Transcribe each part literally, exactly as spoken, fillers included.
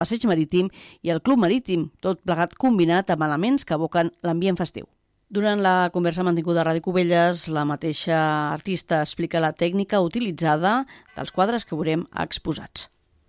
Passeig Marítim i el Club Marítim, tot plegat combinat amb elements que evoquen l'ambient festiu. Durant la conversa mantinguda a Ràdio Cubelles, la mateixa artista explica la tècnica utilitzada dels quadres que veurem exposats.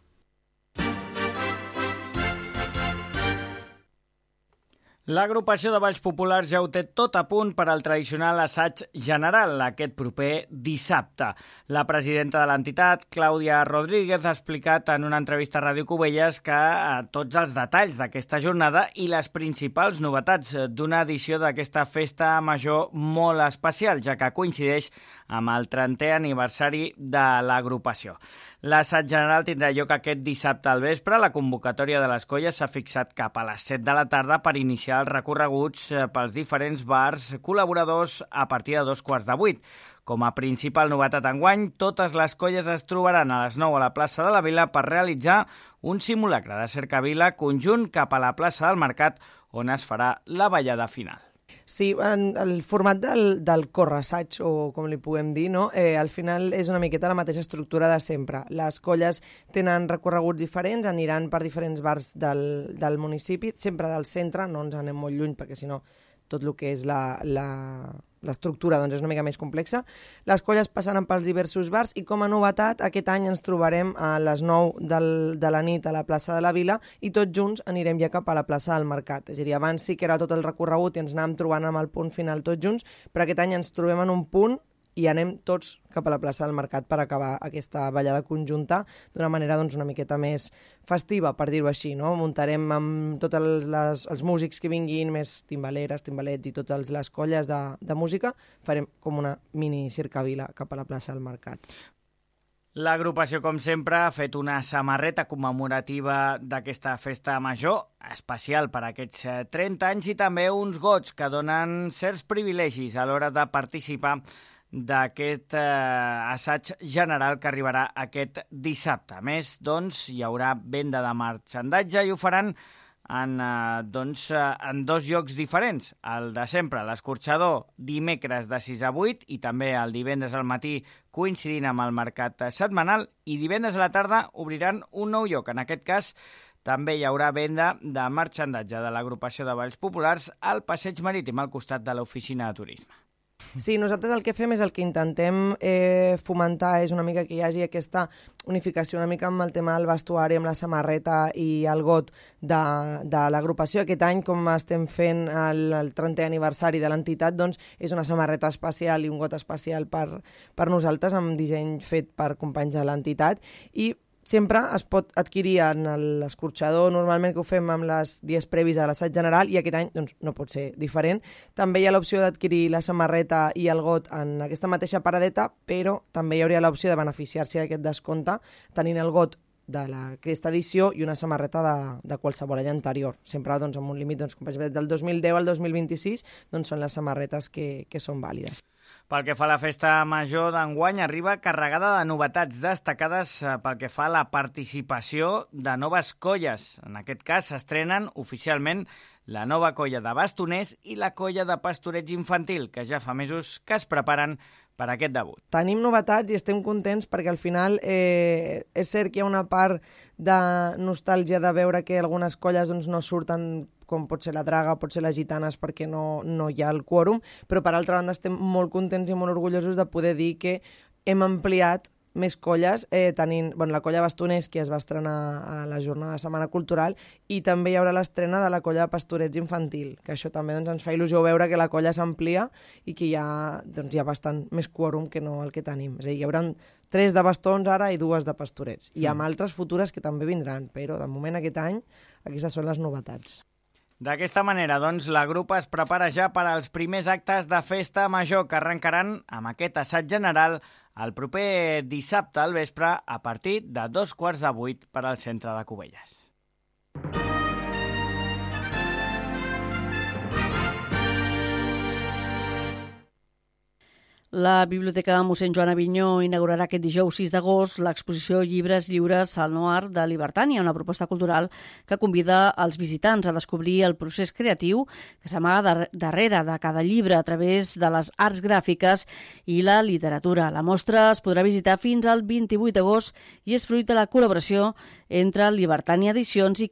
L'agrupació de balls populars ja ho té tot a punt per al tradicional assaig general aquest proper dissabte. La presidenta de l'entitat, Clàudia Rodríguez, ha explicat en una entrevista a Ràdio Cubelles que eh, tots els detalls d'aquesta jornada i les principals novetats d'una edició d'aquesta festa major molt especial, ja que coincideix amb el trentè aniversari de l'agrupació. L'assaig general tindrà lloc aquest dissabte al vespre. La convocatòria de les colles s'ha fixat cap a les set de la tarda per iniciar els recorreguts pels diferents bars col·laboradors a partir de dos quarts de vuit. Com a principal novetat enguany, totes les colles es trobaran a les nou a la plaça de la Vila per realitzar un simulacre de cercavila conjunt cap a la plaça del Mercat, on es farà la ballada final. Sí, en el format del, del correassaig, o com li puguem dir, no? eh, al final és una miqueta la mateixa estructura de sempre. Les colles tenen recorreguts diferents, aniran per diferents bars del, del municipi, sempre del centre, no ens anem molt lluny perquè si no tot el que és la... la l'estructura doncs, és una mica més complexa. Les colles passaran pels diversos bars i com a novetat aquest any ens trobarem a les nou del, de la nit a la plaça de la Vila i tots junts anirem ja cap a la plaça del Mercat. És a dir, abans sí que era tot el recorregut i ens anàvem trobant amb el punt final tots junts, però aquest any ens trobem en un punt i anem tots cap a la plaça del Mercat per acabar aquesta ballada conjunta d'una manera doncs, una miqueta més festiva, per dir-ho així. No? Muntarem amb tots els, les, els músics que vinguin, més timbaleres, timbalets i totes les colles de, de música, farem com una mini cercavila cap a la plaça del Mercat. L'agrupació, com sempre, ha fet una samarreta commemorativa d'aquesta festa major, especial per a aquests trenta anys, i també uns gots que donen certs privilegis a l'hora de participar d'aquest eh, assaig general que arribarà aquest dissabte. A més, doncs, hi haurà venda de marxandatge i ho faran en, eh, doncs, eh, en dos llocs diferents. El de sempre, l'escorxador, dimecres de sis a vuit i també el divendres al matí coincidint amb el mercat setmanal, i divendres a la tarda obriran un nou lloc. En aquest cas, també hi haurà venda de marxandatge de l'agrupació de balls populars al Passeig Marítim, al costat de l'oficina de turisme. Sí, nosaltres el que fem és el que intentem eh, fomentar és una mica que hi hagi aquesta unificació una mica amb el tema del vestuari, amb la samarreta i el got de, de l'agrupació. Aquest any, com estem fent el, el trentè aniversari de l'entitat, doncs és una samarreta especial i un got especial per, per nosaltres, amb disseny fet per companys de l'entitat, i sempre es pot adquirir en l'escorxador, normalment que ho fem amb les dies previs a l'assaig general, i aquest any doncs, no pot ser diferent. També hi ha l'opció d'adquirir la samarreta i el got en aquesta mateixa paradeta, però també hi hauria l'opció de beneficiar-se d'aquest descompte tenint el got d'aquesta edició i una samarreta de, de qualsevol any anterior. Sempre doncs, amb un límit doncs, com del dos mil deu al dos mil vint-i-sis doncs, són les samarretes que, que són vàlides. Pel que fa a la festa major d'enguany, arriba carregada de novetats destacades pel que fa a la participació de noves colles. En aquest cas s'estrenen oficialment la nova colla de bastoners i la colla de pastorets infantil, que ja fa mesos que es preparen per aquest debut. Tenim novetats i estem contents perquè al final eh, és cert que hi ha una part de nostàlgia de veure que algunes colles doncs, no surten, com pot ser la Draga, pot ser les Gitanes, perquè no, no hi ha el quòrum, però per altra banda estem molt contents i molt orgullosos de poder dir que hem ampliat més colles, eh, tenint bueno, la colla Bastoners, que es va estrenar a la jornada de Setmana Cultural, i també hi haurà l'estrena de la colla de Pastorets Infantil, que això també doncs, ens fa il·lusió veure que la colla s'amplia i que hi ha, doncs, hi ha bastant més quòrum que no el que tenim. És a dir, hi haurà tres de bastons ara i dues de pastorets, i amb mm. altres futures que també vindran, però de moment aquest any aquestes són les novetats. D'aquesta manera, doncs, la grup es prepara ja per als primers actes de festa major que arrencaran amb aquest assaig general el proper dissabte al vespre a partir de dos quarts de vuit per al centre de Cubelles. La Biblioteca mossèn Joan Avinyó inaugurarà aquest dijous sis d'agost l'exposició Llibres lliures al Noir de Libertània, una proposta cultural que convida els visitants a descobrir el procés creatiu que s'amaga darrere de cada llibre a través de les arts gràfiques i la literatura. La mostra es podrà visitar fins al vint-i-vuit d'agost i és fruit de la col·laboració entre Libertània Edicions i